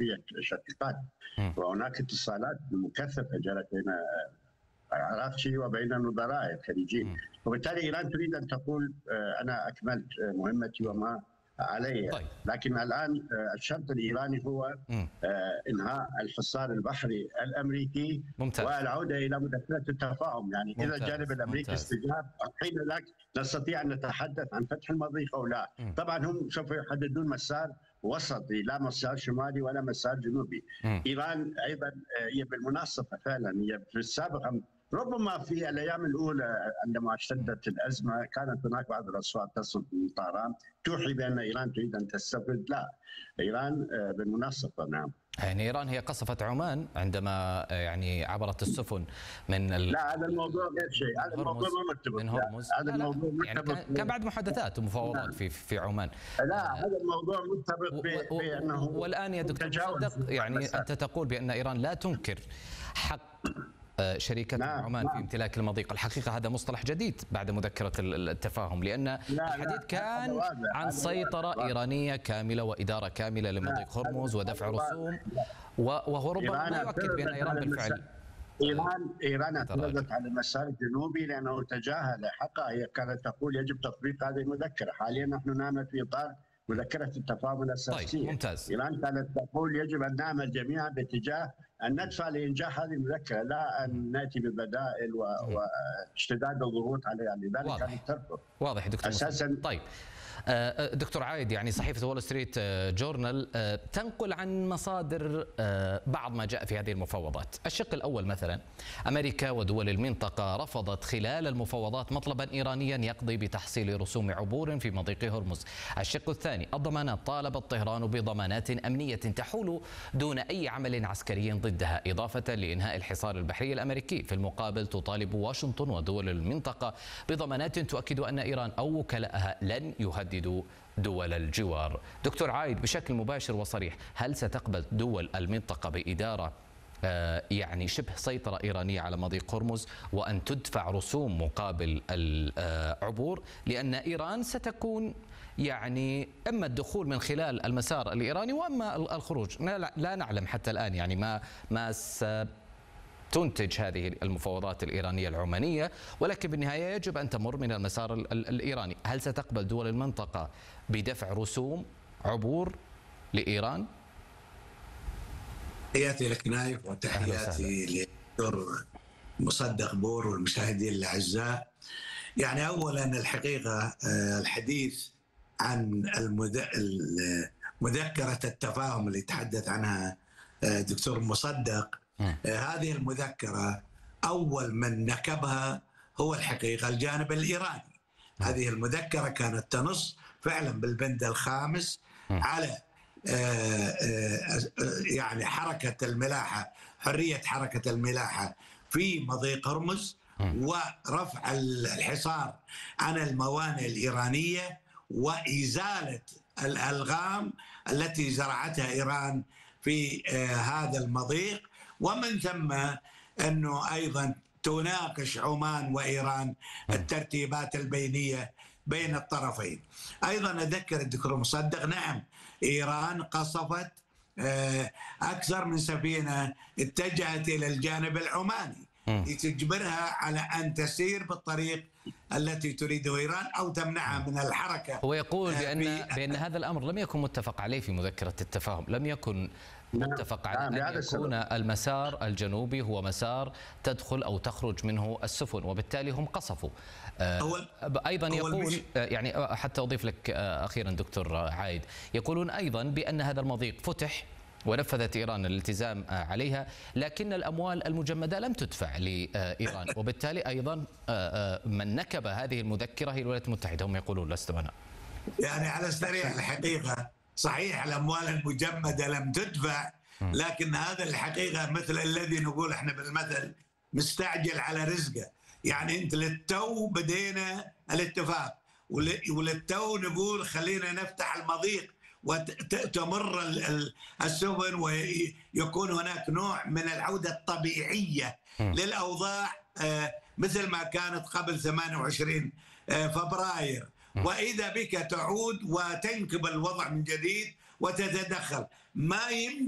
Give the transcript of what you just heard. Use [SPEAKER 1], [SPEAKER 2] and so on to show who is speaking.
[SPEAKER 1] بقية الشقيقات، وهناك اتصالات مكثفة جرت بين عراقشي وبين النظراء الخليجيين، وبالتالي إيران تريد أن تقول أنا أكملت مهمتي وما علي.
[SPEAKER 2] طيب.
[SPEAKER 1] لكن الآن الشرط الإيراني هو إنهاء الحصار البحري الأمريكي.
[SPEAKER 2] ممتاز.
[SPEAKER 1] والعودة إلى مذكرة التفاهم. يعني إذا الجانب الأمريكي استجاب حين ذاك نستطيع أن نتحدث عن فتح المضيق أو لا. طبعا هم سوف يحددون مسار وسطي، لا مسار شمالي ولا مسار جنوبي. إيران أيضا هي بالمناسبة فعلا هي في السابق ربما في الأيام الأولى عندما اشتدت الأزمة كانت هناك بعض الأصوات تصل من طهران توحي بأن إيران تريد أن تستفرد. لا، إيران بالمناسبة نعم.
[SPEAKER 2] يعني إيران هي قصفت عمان عندما يعني عبرت السفن من
[SPEAKER 1] لا، هذا الموضوع غير شيء، هذا الموضوع ما مرتبط
[SPEAKER 2] من هرمز.
[SPEAKER 1] هذا الموضوع
[SPEAKER 2] يعني كان بعد محادثات ومفاوضات في عمان.
[SPEAKER 1] لا، هذا الموضوع مرتبط بأنه
[SPEAKER 2] والآن يا دكتور مصدق يعني أنت تقول بأن إيران لا تنكر حق شركة عمان في امتلاك المضيق. الحقيقة هذا مصطلح جديد بعد مذكرة التفاهم، لأن الحديث كان عن سيطرة إيرانية كاملة وإدارة كاملة لمضيق هرمز ودفع رسوم، وهو ربما ما يؤكد بأن إيران بالفعل
[SPEAKER 1] إيران اعترضت على المسار الجنوبي لأنه تجاهل حقها. هي كانت تقول يجب تطبيق هذه المذكرة. حاليا نحن نعمل في إطار مذكرة التفاهم الأساسية.
[SPEAKER 2] طيب ممتاز.
[SPEAKER 1] إيران كانت تقول يجب أن نعمل جميعا باتجاه أن ندفع لإنجاح هذه المذكرة، لا أن نأتي ببدائل واشتداد الضغوط عليها. لذلك كانت ترفض.
[SPEAKER 2] واضح دكتور أساسا. طيب دكتور عايد، يعني صحيفة وول ستريت جورنال تنقل عن مصادر بعض ما جاء في هذه المفاوضات. الشق الأول مثلا، أمريكا ودول المنطقة رفضت خلال المفاوضات مطلبا إيرانيا يقضي بتحصيل رسوم عبور في مضيق هرمز. الشق الثاني، الضمانات، طالبت طهران بضمانات أمنية تحول دون أي عمل عسكري ضدها إضافة لإنهاء الحصار البحري الأمريكي. في المقابل تطالب واشنطن ودول المنطقة بضمانات تؤكد أن إيران أو وكلاءها لن يهددوا دول الجوار. دكتور عايد، بشكل مباشر وصريح، هل ستقبل دول المنطقة بإدارة يعني شبه سيطرة إيرانية على مضيق هرمز وأن تدفع رسوم مقابل العبور؟ لأن إيران ستكون يعني إما الدخول من خلال المسار الإيراني وإما الخروج. لا نعلم حتى الآن يعني ما تنتج هذه المفاوضات الإيرانية العمانية، ولكن بالنهاية يجب أن تمر من المسار الإيراني. هل ستقبل دول المنطقة بدفع رسوم عبور لإيران؟
[SPEAKER 3] تحياتي لك نايف وتحياتي للدكتور مصدق بور والمشاهدين الأعزاء. يعني أولا الحقيقة الحديث عن مذكرة التفاهم اللي تحدث عنها دكتور مصدق، هذه المذكرة أول من نكبها هو الحقيقة الجانب الإيراني. هذه المذكرة كانت تنص فعلا بالبند الخامس على يعني حركة الملاحة، حرية حركة الملاحة في مضيق هرمز، ورفع الحصار عن الموانئ الإيرانية وإزالة الألغام التي زرعتها إيران في هذا المضيق. ومن ثم أنه أيضا تناقش عمان وإيران الترتيبات البينية بين الطرفين. أيضا أذكر الدكتور مصدق، نعم إيران قصفت أكثر من سفينة اتجهت إلى الجانب العماني لتجبرها على أن تسير بالطريق التي تريده إيران أو تمنعها من الحركة.
[SPEAKER 2] هو يقول بأن هذا الأمر لم يكن متفق عليه في مذكرة التفاهم، لم يكن متفق على أن يكون المسار الجنوبي هو مسار تدخل أو تخرج منه السفن، وبالتالي هم قصفوا. أيضا يقول يعني حتى أضيف لك أخيرا دكتور عايد، يقولون أيضا بأن هذا المضيق فتح ونفذت إيران الالتزام عليها، لكن الأموال المجمدة لم تدفع لإيران، وبالتالي أيضا من نكب هذه المذكرة هي الولايات المتحدة. هم يقولون لست أنا.
[SPEAKER 3] يعني على السريع الحقيقة صحيح الأموال المجمدة لم تدفع، لكن هذا الحقيقة مثل الذي نقول احنا بالمثل مستعجل على رزقه. يعني انت للتو بدينا الاتفاق وللتو نقول خلينا نفتح المضيق وتمر السفن ويكون هناك نوع من العودة الطبيعية للأوضاع مثل ما كانت قبل 28 فبراير. وإذا بك تعود وتنكب الوضع من جديد وتتدخل، ما يمكن